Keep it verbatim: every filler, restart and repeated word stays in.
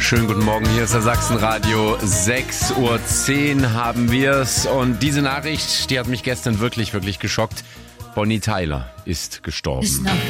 Schönen guten Morgen, hier ist der Sachsenradio. sechs Uhr zehn haben wir's. Und diese Nachricht, die hat mich gestern wirklich, wirklich geschockt. Bonnie Tyler ist gestorben.